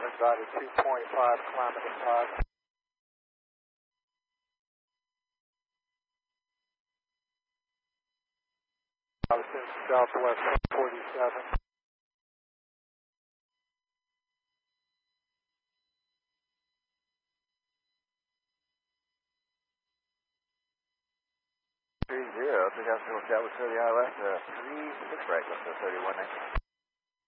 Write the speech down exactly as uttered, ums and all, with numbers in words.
seven, body two point five kilometers five. Altitude Southwest one forty-seven. Three zero, three thousand Tower thirty I left, uh, three six right, left, uh, thirty-one next.